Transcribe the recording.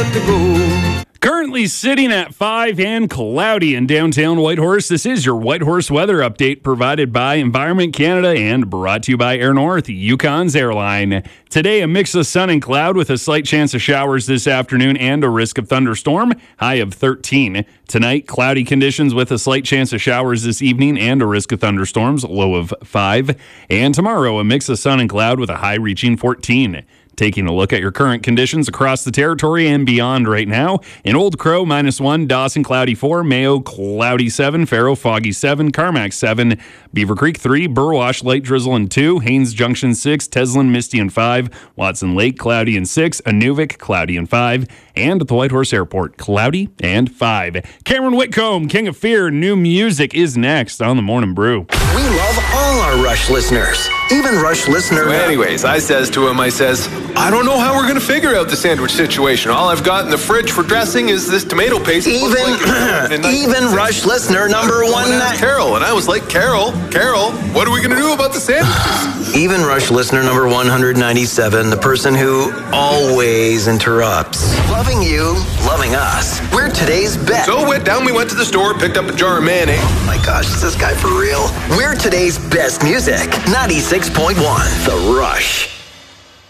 Currently sitting at 5 and cloudy in downtown Whitehorse. This is your Whitehorse weather update provided by Environment Canada and brought to you by Air North, Yukon's airline. Today, a mix of sun and cloud with a slight chance of showers this afternoon and a risk of thunderstorm, high of 13. Tonight, cloudy conditions with a slight chance of showers this evening and a risk of thunderstorms, low of 5. And tomorrow, a mix of sun and cloud with a high reaching 14. Taking a look at your current conditions across the territory and beyond right now. In Old Crow, -1, Dawson, cloudy 4, Mayo, cloudy 7, Faro, foggy 7, Carmack 7, Beaver Creek 3, Burwash, light drizzle and 2, Haynes Junction 6, Teslin, misty and 5, Watson Lake, cloudy and 6, Inuvik, cloudy and 5, and at the Whitehorse Airport, cloudy and 5. Cameron Whitcomb, King of Fear, new music is next on the Morning Brew. We love all our Rush listeners. Even Rush listener. Well, anyways, I says to him, I don't know how we're going to figure out the sandwich situation. All I've got in the fridge for dressing is this tomato paste. Even Rush listener number 1. Carol, and I was like, Carol, what are we going to do about the sandwiches? Even Rush listener number 197, the person who always interrupts. Loving you, loving us. We're today's best. So we went to the store, picked up a jar of mayonnaise. Oh my gosh, is this guy for real? We're today's best music. 96.1 The Rush.